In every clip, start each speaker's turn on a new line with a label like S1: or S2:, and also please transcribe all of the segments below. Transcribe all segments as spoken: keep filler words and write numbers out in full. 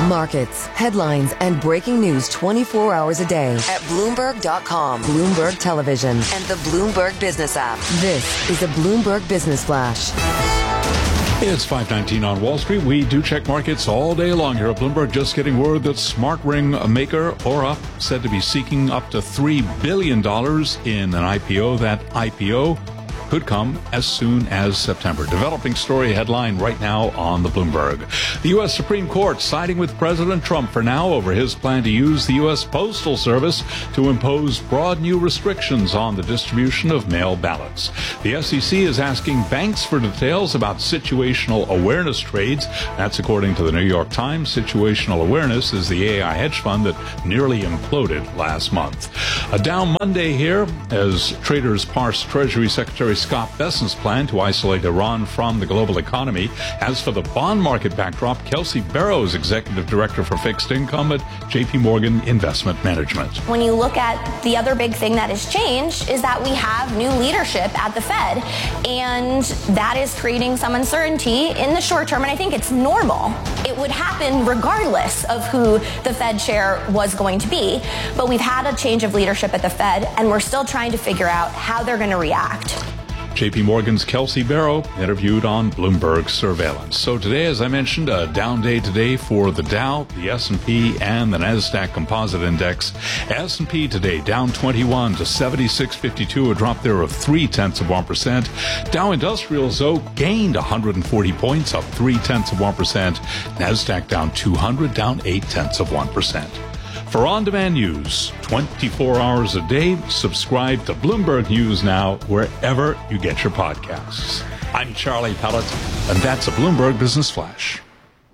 S1: Markets, headlines, and breaking news twenty-four hours a day at Bloomberg dot com, Bloomberg Television, and the Bloomberg Business app. This is the Bloomberg Business Flash.
S2: It's five nineteen on Wall Street. We do check markets all day long here at Bloomberg. Just getting word that smart ring maker Aura said to be seeking up to three billion dollars in an I P O. That I P O could come as soon as September. Developing story headline right now on the Bloomberg. The U S Supreme Court siding with President Trump for now over his plan to use the U S Postal Service to impose broad new restrictions on the distribution of mail ballots. The S E C is asking banks for details about situational awareness trades. That's according to the New York Times. Situational awareness is the A I hedge fund that nearly imploded last month. A down Monday here as traders parse Treasury Secretary Scott Bessent's plan to isolate Iran from the global economy. As for the bond market backdrop, Kelsey Barrows, Executive Director for Fixed Income at J P Morgan Investment Management.
S3: When you look at the other big thing that has changed is that we have new leadership at the Fed, and that is creating some uncertainty in the short term, and I think it's normal. It would happen regardless of who the Fed chair was going to be, but we've had a change of leadership at the Fed, and we're still trying to figure out how they're going to react.
S2: J P Morgan's Kelsey Barrow interviewed on Bloomberg Surveillance. So today, as I mentioned, a down day today for the Dow, the S and P, and the NASDAQ Composite Index. S and P today down twenty-one to seventy-six fifty-two, a drop there of three-tenths of one percent. Dow Industrials, though, gained one hundred forty points, up three-tenths of one percent. NASDAQ down two hundred, down eight-tenths of one percent. For on-demand news, twenty-four hours a day, subscribe to Bloomberg News Now wherever you get your podcasts. I'm Charlie Pellet, and that's a Bloomberg Business Flash.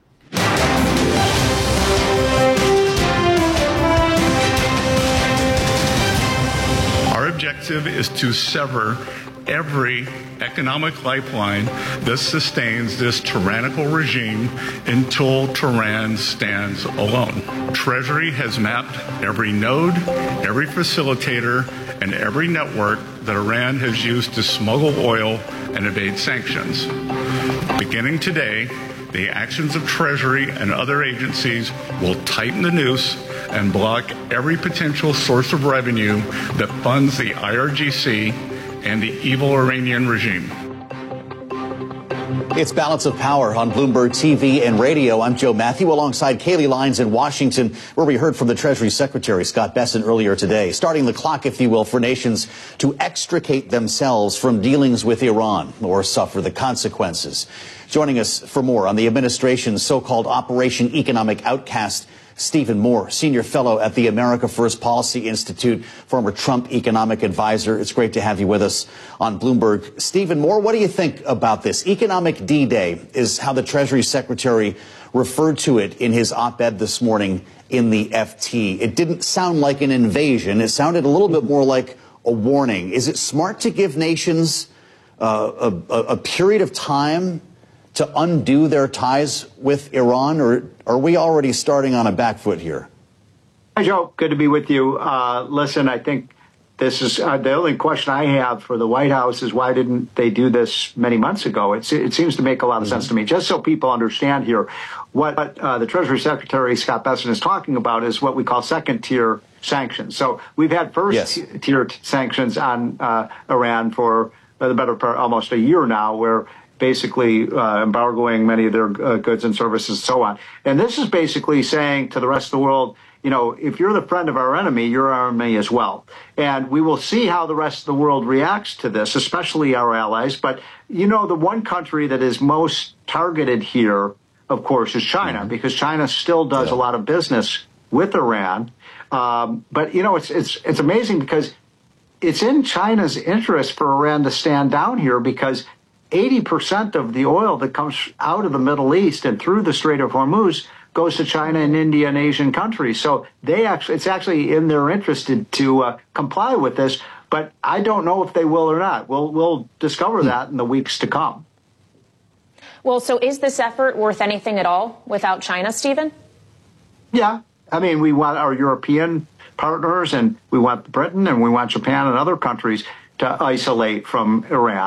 S4: Our objective is to sever every economic lifeline that sustains this tyrannical regime until Tehran stands alone. Treasury has mapped every node, every facilitator, and every network that Iran has used to smuggle oil and evade sanctions. Beginning today, the actions of Treasury and other agencies will tighten the noose and block every potential source of revenue that funds the I R G C and the evil Iranian regime.
S5: It's Balance of Power on Bloomberg T V and radio. I'm Joe Matthew alongside Kaylee Lyons in Washington, where we heard from the Treasury Secretary Scott Bessent earlier today, starting the clock, if you will, for nations to extricate themselves from dealings with Iran or suffer the consequences. Joining us for more on the administration's so-called Operation Economic Outcast, Stephen Moore, Senior Fellow at the America First Policy Institute, former Trump economic advisor. It's great to have you with us on Bloomberg. Stephen Moore, what do you think about this? Economic D-Day is how the Treasury Secretary referred to it in his op-ed this morning in the F T. It didn't sound like an invasion. It sounded a little bit more like a warning. Is it smart to give nations uh, a, a period of time to undo their ties with Iran, or are we already starting on a back foot here?
S6: Hi, Joe. Good to be with you. Uh, listen, I think this is uh, the only question I have for the White House is why didn't they do this many months ago? It's, it seems to make a lot of sense to me. Just so people understand here, what uh, the Treasury Secretary, Scott Bessent, is talking about is what we call second-tier sanctions. So we've had first-tier yes. sanctions on uh, Iran for the better part almost a year now, where basically uh, embargoing many of their uh, goods and services and so on. And this is basically saying to the rest of the world, you know, if you're the friend of our enemy, you're our enemy as well. And we will see how the rest of the world reacts to this, especially our allies. But, you know, the one country that is most targeted here, of course, is China, mm-hmm. because China still does yeah. a lot of business with Iran. Um, but, you know, it's, it's, it's amazing because it's in China's interest for Iran to stand down here, because eighty percent of the oil that comes out of the Middle East and through the Strait of Hormuz goes to China and India and Asian countries. So they actually, it's actually in their interest to, to uh, comply with this. But I don't know if they will or not. We'll, we'll discover that in the weeks to come.
S7: Well, so is this effort worth anything at all without China, Stephen?
S6: Yeah. I mean, we want our European partners, and we want Britain, and we want Japan and other countries to isolate from Iran.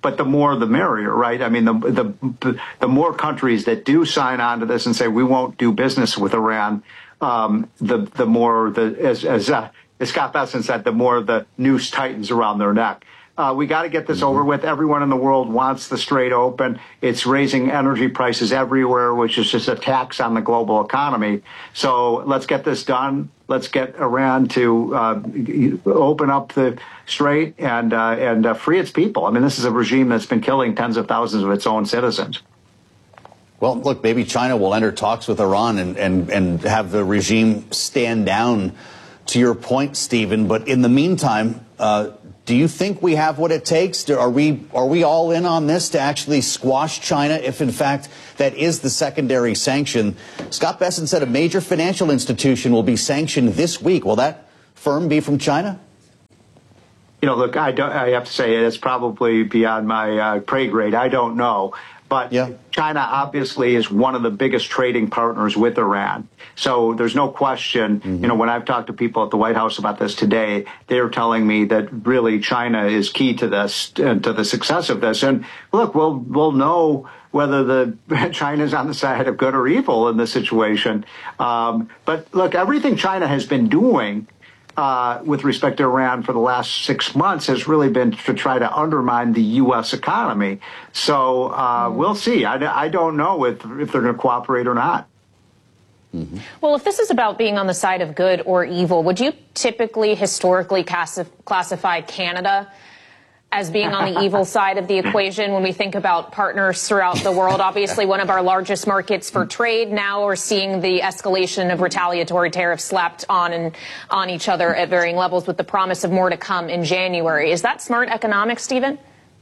S6: but the more the merrier, right? I mean, the the the more countries that do sign on to this and say we won't do business with Iran, um, the the more the as as, uh, as Scott Bessent said, the more the noose tightens around their neck. Uh, we got to get this mm-hmm. over with. Everyone in the world wants the Strait open. It's raising energy prices everywhere, which is just a tax on the global economy. So let's get this done. Let's get Iran to uh, open up the Strait and uh, and uh, free its people. I mean, this is a regime that's been killing tens of thousands of its own citizens.
S5: Well, look, maybe China will enter talks with Iran and, and, and have the regime stand down, to your point, Stephen. But in the meantime, uh, do you think we have what it takes? Are we are we all in on this to actually squash China if, in fact, that is the secondary sanction? Scott Bessent said a major financial institution will be sanctioned this week. Will that firm be from China?
S6: You know, look, I, don't, I have to say it's probably beyond my uh, pay grade. I don't know. But yeah. China obviously is one of the biggest trading partners with Iran. So there's no question, mm-hmm. you know, when I've talked to people at the White House about this today, they're telling me that really China is key to this, uh, to the success of this. And look, we'll, we'll know whether the China's on the side of good or evil in this situation. Um, but look, everything China has been doing Uh, with respect to Iran for the last six months has really been to try to undermine the U S economy. So uh, mm. we'll see. I, I don't know if, if they're going to cooperate or not.
S7: Mm-hmm. Well, if this is about being on the side of good or evil, would you typically historically classify Canada as being on the evil side of the equation when we think about partners throughout the world? Obviously, one of our largest markets for trade. Now we're seeing the escalation of retaliatory tariffs slapped on and on each other at varying levels with the promise of more to come in January. Is that smart economics, Stephen?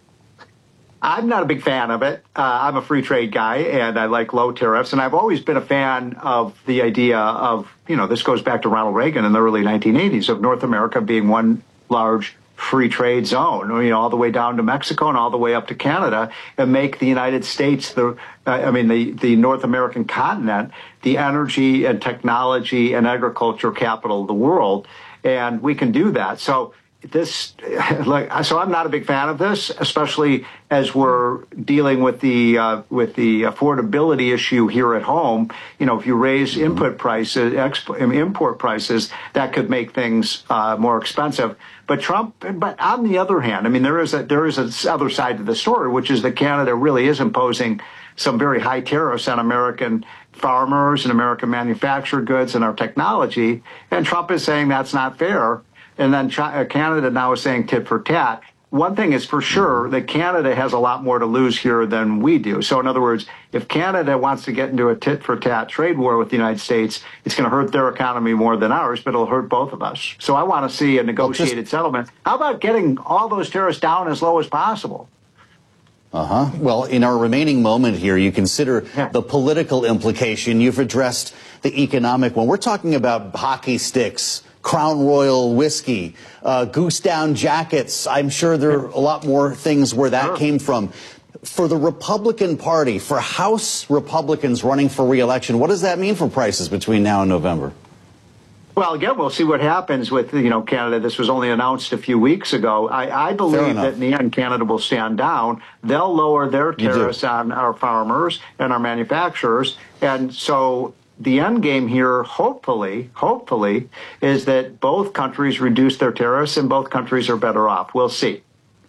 S6: I'm not a big fan of it. Uh, I'm a free trade guy, and I like low tariffs. And I've always been a fan of the idea of, you know, this goes back to Ronald Reagan in the early nineteen eighties, of North America being one large free trade zone, you know, all the way down to Mexico and all the way up to Canada, and make the United States, the, uh, I mean, the, the North American continent, the energy and technology and agriculture capital of the world. And we can do that. So this, like, so I'm not a big fan of this, especially as we're dealing with the uh, with the affordability issue here at home. You know, if you raise input prices, exp- import prices, that could make things uh, more expensive. But Trump, but on the other hand, I mean, there is a there is a other side to the story, which is that Canada really is imposing some very high tariffs on American farmers and American manufactured goods and our technology. And Trump is saying that's not fair. And then China, Canada now is saying tit for tat. One thing is for sure that Canada has a lot more to lose here than we do. So in other words, if Canada wants to get into a tit for tat trade war with the United States, it's going to hurt their economy more than ours, but it'll hurt both of us. So I want to see a negotiated well, just, settlement. How about getting all those tariffs down as low as possible?
S5: Uh-huh. Well, in our remaining moment here, you consider
S6: yeah.
S5: the political implication. You've addressed the economic one. We're talking about hockey sticks, Crown Royal whiskey, uh, goose down jackets. I'm sure there are a lot more things where that
S6: sure.
S5: came from. For the Republican Party, for House Republicans running for re-election, what does that mean for prices between now and November?
S6: Well, again, we'll see what happens with, you know, Canada. This was only announced a few weeks ago. I, I believe that in the end, Canada will stand down. They'll lower their tariffs on our farmers and our manufacturers. And so the end game here, hopefully, hopefully, is that both countries reduce their tariffs and both countries are better off. We'll see.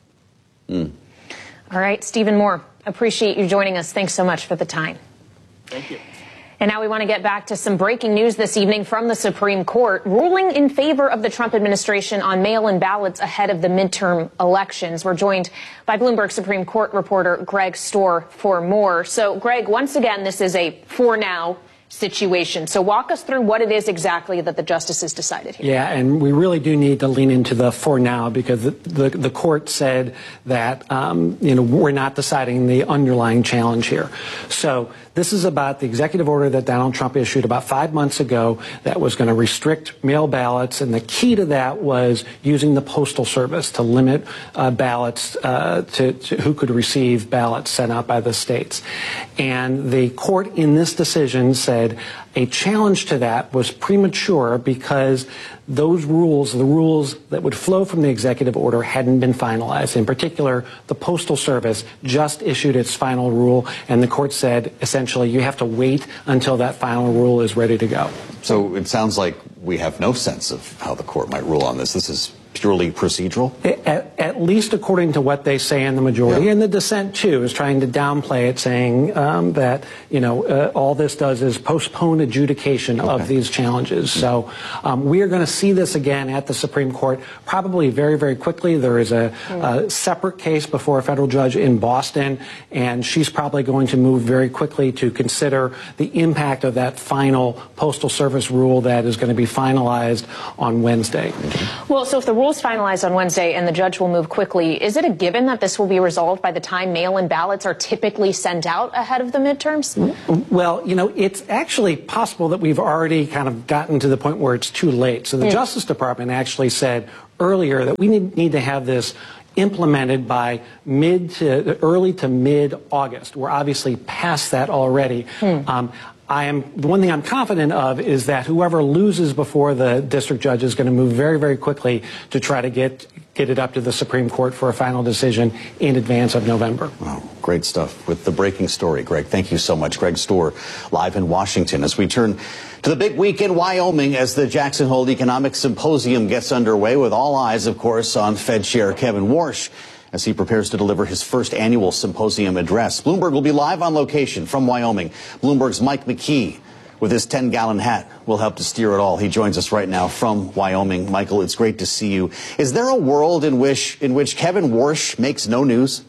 S5: Mm.
S7: All right, Stephen Moore, appreciate you joining us. Thanks so much for the time.
S6: Thank you.
S7: And now we want to get back to some breaking news this evening from the Supreme Court, ruling in favor of the Trump administration on mail-in ballots ahead of the midterm elections. We're joined by Bloomberg Supreme Court reporter Greg Stohr for more. So, Greg, once again, this is a for now situation. So walk us through what it is exactly that the justices decided here.
S8: Yeah, and we really do need to lean into the for now because the, the, the court said that, um, you know, we're not deciding the underlying challenge here. So this is about the executive order that Donald Trump issued about five months ago that was going to restrict mail ballots. And the key to that was using the Postal Service to limit uh, ballots uh, to, to who could receive ballots sent out by the states. And the court in this decision said said a challenge to that was premature because those rules, the rules that would flow from the executive order, hadn't been finalized. In particular, the Postal Service just issued its final rule, and the court said, essentially, you have to wait until that final rule is ready to go.
S5: So it sounds like we have no sense of how the court might rule on this. This is purely procedural?
S8: At, at least according to what they say in the majority. Yeah. And the dissent, too, is trying to downplay it, saying um, that, you know, uh, all this does is postpone adjudication okay. of these challenges. Mm-hmm. So um, we are going to see this again at the Supreme Court probably very, very quickly. There is a, mm-hmm. a separate case before a federal judge in Boston, and she's probably going to move very quickly to consider the impact of that final Postal Service rule that is going to be finalized on Wednesday.
S7: Mm-hmm. Well, so if the rules finalized on Wednesday and the judge will move quickly, is it a given that this will be resolved by the time mail-in ballots are typically sent out ahead of the midterms?
S8: Well, you know, it's actually possible that we've already kind of gotten to the point where it's too late. So the mm. Justice Department actually said earlier that we need, need to have this implemented by mid to early to mid-August. We're obviously past that already. Mm. Um, I am, the one thing I'm confident of is that whoever loses before the district judge is going to move very, very quickly to try to get get it up to the Supreme Court for a final decision in advance of November.
S5: Wow, great stuff with the breaking story, Greg. Thank you so much. Greg Stohr, live in Washington. As we turn to the big week in Wyoming as the Jackson Hole Economic Symposium gets underway, with all eyes, of course, on Fed Chair Kevin Warsh as he prepares to deliver his first annual symposium address. Bloomberg will be live on location from Wyoming. Bloomberg's Mike McKee, with his ten-gallon hat, will help to steer it all. He joins us right now from Wyoming. Michael, it's great to see you. Is there a world in which in which Kevin Warsh makes no news?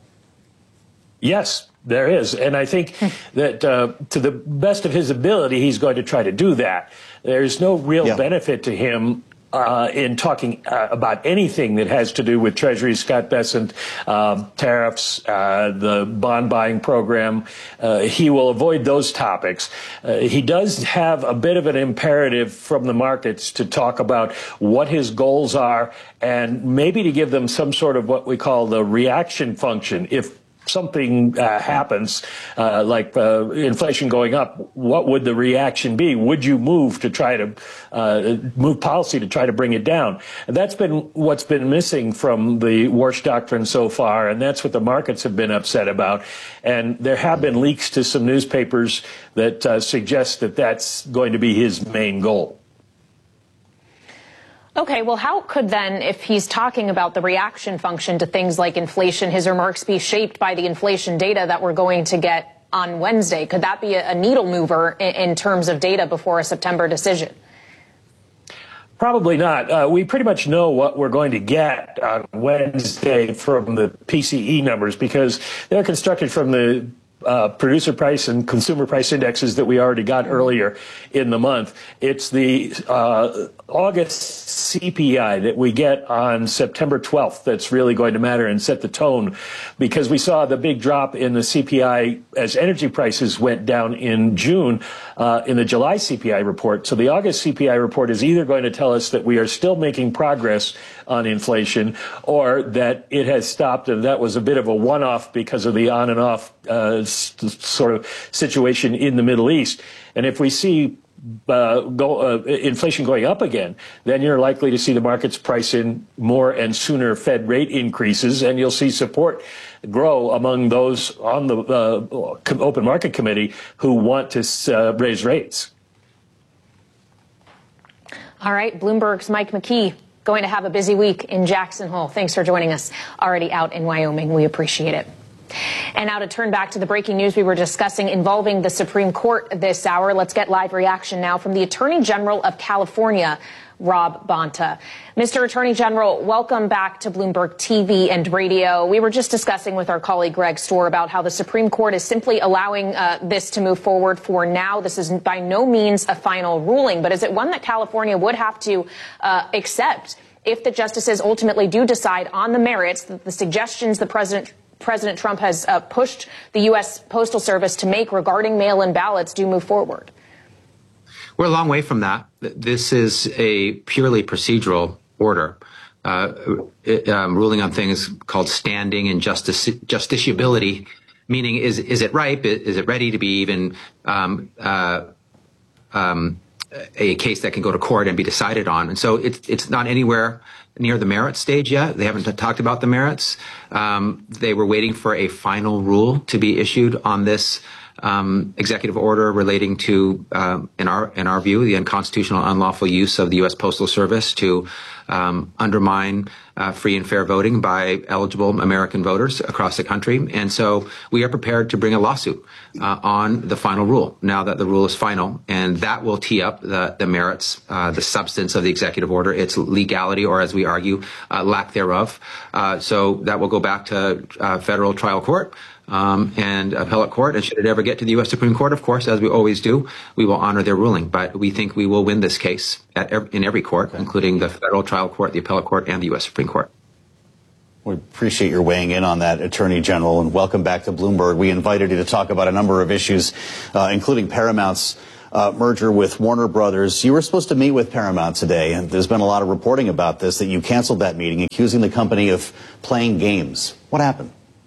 S9: Yes, there is. And I think that uh, to the best of his ability, he's going to try to do that. There's no real yeah. benefit to him Uh, in talking uh, about anything that has to do with Treasury, Scott Bessent, um, tariffs, uh, the bond buying program. Uh, he will avoid those topics. Uh, he does have a bit of an imperative from the markets to talk about what his goals are and maybe to give them some sort of what we call the reaction function. If something uh, happens, uh, like uh, inflation going up, what would the reaction be? Would you move to try to uh, move policy to try to bring it down? And that's been what's been missing from the Warsh doctrine so far, and that's what the markets have been upset about. And there have been leaks to some newspapers that uh, suggest that that's going to be his main goal.
S7: Okay, well, how could then, if he's talking about the reaction function to things like inflation, his remarks be shaped by the inflation data that we're going to get on Wednesday? Could that be a, a needle mover in, in terms of data before a September decision?
S9: Probably not. Uh, we pretty much know what we're going to get on Wednesday from the P C E numbers because they're constructed from the Uh, producer price and consumer price indexes that we already got earlier in the month. It's the uh, August C P I that we get on September twelfth that's really going to matter and set the tone, because we saw the big drop in the C P I as energy prices went down in June uh, in the July C P I report. So the August C P I report is either going to tell us that we are still making progress on inflation or that it has stopped, and that was a bit of a one-off because of the on and off uh, sort of situation in the Middle East. And if we see uh, go, uh, inflation going up again, then you're likely to see the markets price in more and sooner Fed rate increases, and you'll see support grow among those on the uh, open market committee who want to uh, raise rates.
S7: All right, Bloomberg's Mike McKee. Going to have a busy week in Jackson Hole. Thanks for joining us already out in Wyoming. We appreciate it. And now to turn back to the breaking news we were discussing involving the Supreme Court this hour. Let's get live reaction now from the Attorney General of California, Rob Bonta. Mister Attorney General, welcome back to Bloomberg T V and radio. We were just discussing with our colleague Greg Stohr about how the Supreme Court is simply allowing uh, this to move forward for now. This is by no means a final ruling, but is it one that California would have to uh, accept if the justices ultimately do decide on the merits, that the suggestions the president President Trump has uh, pushed the U S Postal Service to make regarding mail-in ballots do move forward?
S10: We're a long way from that. This is a purely procedural order, uh, it, um, ruling on things called standing and justice, justiciability, meaning is is it ripe? Is it ready to be even um, uh, um, a case that can go to court and be decided on. And so it's it's not anywhere near the merits stage yet. They haven't talked about the merits. Um, they were waiting for a final rule to be issued on this um, executive order relating to, um, in our in our view, the unconstitutional, unlawful use of the U S Postal Service to um, undermine uh, free and fair voting by eligible American voters across the country. And so we are prepared to bring a lawsuit uh, on the final rule now that the rule is final, and that will tee up the, the merits, uh, the substance of the executive order, its legality, or as we argue, uh, lack thereof. Uh, so that will go back to uh, federal trial court. Um, and appellate court, and should it ever get to the U S Supreme Court, of course, as we always do, we will honor their ruling. But we think we will win this case at ev- in every court, okay, including the federal trial court, the appellate court, and the U S Supreme Court.
S5: We appreciate your weighing in on that, Attorney General, and welcome back to Bloomberg. We invited you to talk about a number of issues, uh, including Paramount's uh, merger with Warner Brothers. You were supposed to meet with Paramount today, and there's been a lot of reporting about this, that you canceled that meeting, accusing the company of playing games. What happened?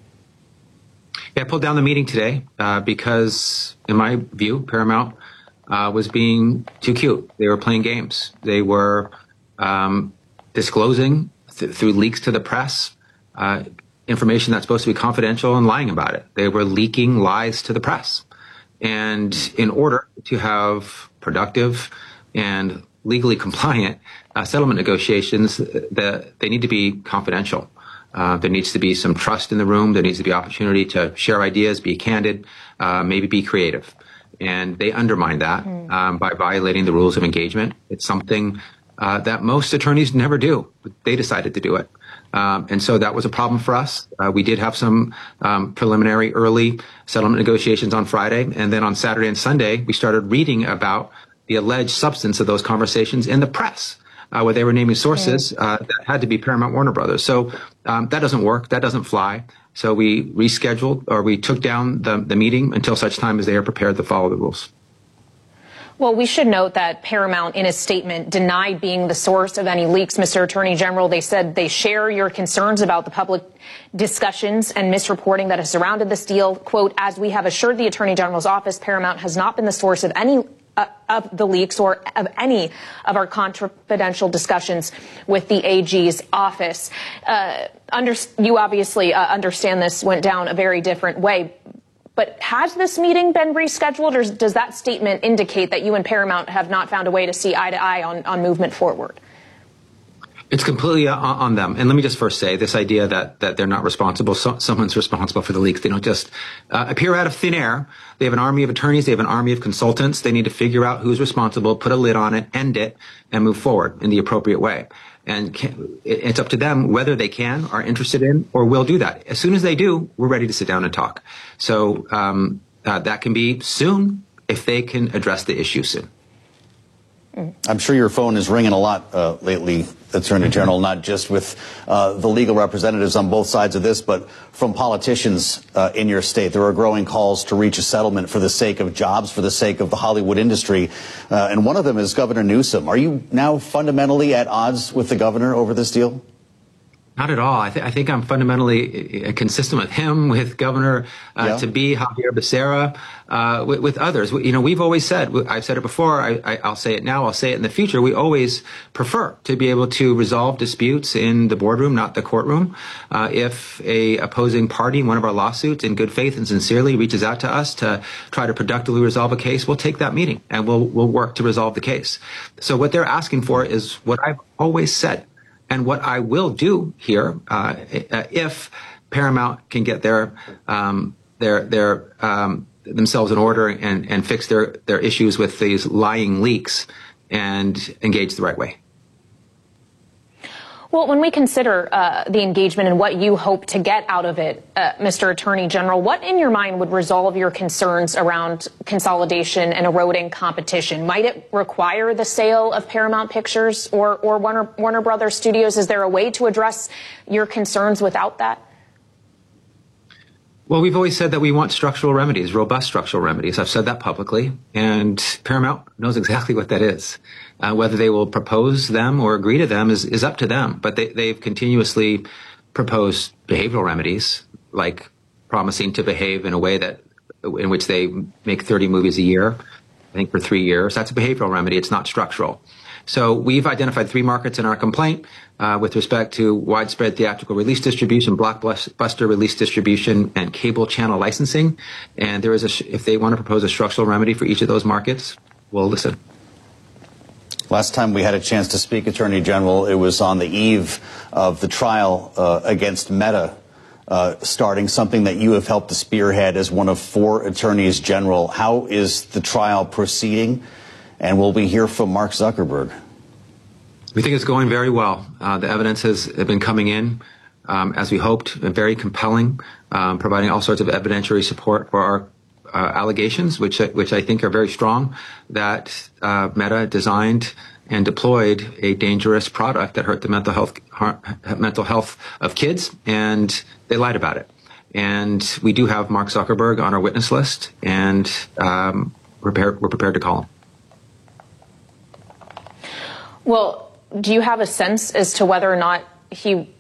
S10: Yeah, I pulled down the meeting today uh, because, in my view, Paramount uh, was being too cute. They were playing games. They were um, disclosing th- through leaks to the press uh, information that's supposed to be confidential and lying about it. They were leaking lies to the press. And in order to have productive and legally compliant uh, settlement negotiations, the, they need to be confidential. Uh, there needs to be some trust in the room. There needs to be opportunity to share ideas, be candid, uh, maybe be creative. And they undermine that mm. um, by violating the rules of engagement. It's something uh, that most attorneys never do. But they decided to do it. Um, and so that was a problem for us. Uh, we did have some um, preliminary early settlement negotiations on Friday. And then on Saturday and Sunday, we started reading about the alleged substance of those conversations in the press. Uh, where they were naming sources uh, that had to be Paramount Warner Brothers. So um, that doesn't work. That doesn't fly. So we rescheduled, or we took down the, the meeting until such time as they are prepared to follow the rules.
S7: Well, we should note that Paramount, in a statement, denied being the source of any leaks. Mister Attorney General, they said they share your concerns about the public discussions and misreporting that has surrounded this deal. Quote, as we have assured the Attorney General's office, Paramount has not been the source of any Uh, of the leaks or of any of our confidential discussions with the A G's office. Uh, under, you obviously uh, understand this went down a very different way. But has this meeting been rescheduled, or does that statement indicate that you and Paramount have not found a way to see eye to eye on, on movement forward?
S10: It's completely on, on them. And let me just first say this idea that, that they're not responsible. So, someone's responsible for the leaks. They don't just uh, appear out of thin air. They have an army of attorneys. They have an army of consultants. They need to figure out who's responsible, put a lid on it, end it, and move forward in the appropriate way. And can, it's up to them whether they can, are interested in, or will do that. As soon as they do, we're ready to sit down and talk. So um, uh, that can be soon if they can address the issue soon.
S5: I'm sure your phone is ringing a lot uh, lately, Attorney General, not just with uh, the legal representatives on both sides of this, but from politicians uh, in your state. There are growing calls to reach a settlement for the sake of jobs, for the sake of the Hollywood industry. Uh, and one of them is Governor Newsom. Are you now fundamentally at odds with the governor over this deal?
S10: Not at all. I, th- I think I'm fundamentally consistent with him, with Governor uh, yeah. to be Javier Becerra, uh, with, with others. We, you know, we've always said, I've said it before, I, I, I'll say it now, I'll say it in the future, we always prefer to be able to resolve disputes in the boardroom, not the courtroom. Uh, if a opposing party in one of our lawsuits in good faith and sincerely reaches out to us to try to productively resolve a case, we'll take that meeting and we'll, we'll work to resolve the case. So what they're asking for is what I've always said. And what I will do here, uh, if Paramount can get their um, their their um, themselves in order and, and fix their, their issues with these lying leaks and engage the right way.
S7: Well, when we consider uh, the engagement and what you hope to get out of it, uh, Mister Attorney General, what in your mind would resolve your concerns around consolidation and eroding competition? Might it require the sale of Paramount Pictures or, or Warner, Warner Brothers Studios? Is there a way to address your concerns without that?
S10: Well, we've always said that we want structural remedies, robust structural remedies. I've said that publicly, and Paramount knows exactly what that is. Uh, whether they will propose them or agree to them is, is up to them. But they, they've continuously proposed behavioral remedies, like promising to behave in a way that in which they make thirty movies a year think for three years. That's a behavioral remedy. It's not structural. So we've identified three markets in our complaint uh, with respect to widespread theatrical release distribution, blockbuster release distribution, and cable channel licensing. And there is a, if they want to propose a structural remedy for each of those markets, we'll listen.
S5: Last time we had a chance to speak, Attorney General, it was on the eve of the trial uh, against Meta uh, starting, something that you have helped to spearhead as one of four attorneys general. How is the trial proceeding? And will we hear from Mark Zuckerberg?
S10: We think it's going very well. Uh, the evidence has been coming in, um, as we hoped, very compelling, um, providing all sorts of evidentiary support for our uh, allegations, which which I think are very strong, that uh, Meta designed and deployed a dangerous product that hurt the mental health mental health of kids, and they lied about it. And we do have Mark Zuckerberg on our witness list, and um, we're prepared, we're prepared to call him.
S7: Well, do you have a sense as to whether or not he